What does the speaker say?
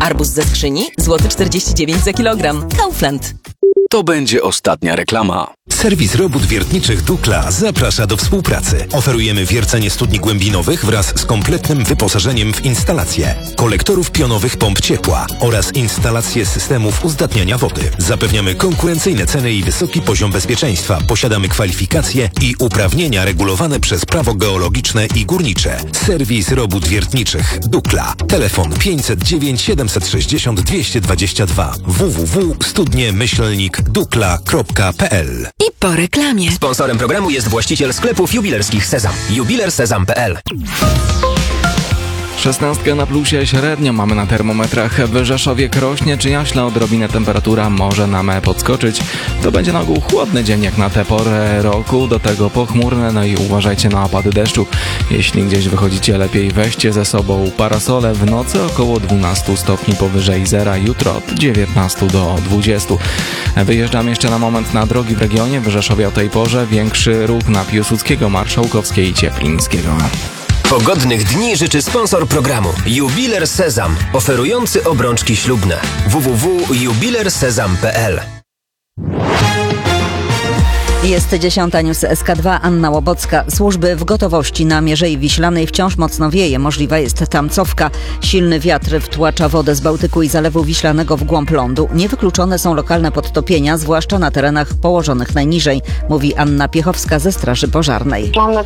Arbuz ze skrzyni złoty 49 za kilogram. Kaufland. To będzie ostatnia reklama. Serwis robót wiertniczych Dukla zaprasza do współpracy. Oferujemy wiercenie studni głębinowych wraz z kompletnym wyposażeniem w instalacje, kolektorów pionowych pomp ciepła oraz instalacje systemów uzdatniania wody. Zapewniamy konkurencyjne ceny i wysoki poziom bezpieczeństwa. Posiadamy kwalifikacje i uprawnienia regulowane przez prawo geologiczne i górnicze. Serwis robót wiertniczych Dukla. Telefon 509 760 222 www.studnie-dukla.pl. I po reklamie. Sponsorem programu jest właściciel sklepów jubilerskich Sezam. Jubilersezam.pl. 16 na plusie średnio mamy na termometrach. W Rzeszowie, Krośnie czy Jaśle odrobinę temperatura może nam podskoczyć. To będzie na ogół chłodny dzień jak na tę porę roku, do tego pochmurne, no i uważajcie na opady deszczu. Jeśli gdzieś wychodzicie, lepiej weźcie ze sobą parasole. W nocy około 12 stopni powyżej zera, jutro od 19 do 20. Wyjeżdżam jeszcze na moment na drogi w regionie. W Rzeszowie o tej porze większy ruch na Piłsudskiego, Marszałkowskiej i Cieplińskiego. Pogodnych dni życzy sponsor programu Jubiler Sezam, oferujący obrączki ślubne. www.jubilersezam.pl. Jest 10. News SK2, Anna Łobocka. Służby w gotowości. Na Mierzei Wiślanej wciąż mocno wieje. Możliwa jest tam cofka. Silny wiatr wtłacza wodę z Bałtyku i Zalewu Wiślanego w głąb lądu. Niewykluczone są lokalne podtopienia, zwłaszcza na terenach położonych najniżej, mówi Anna Piechowska ze Straży Pożarnej. Mam